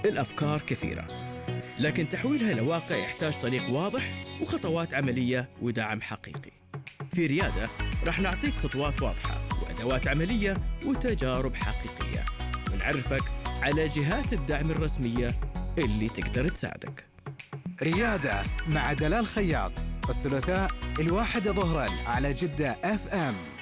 الأفكار كثيرة، لكن تحويلها لواقع يحتاج طريق واضح وخطوات عملية ودعم حقيقي. في ريادة راح نعطيك خطوات واضحة وأدوات عملية وتجارب حقيقية، ونعرفك على جهات الدعم الرسمية اللي تقدر تساعدك. ريادة مع دلال خياط، الثلاثاء 1 ظهرا على جدة FM.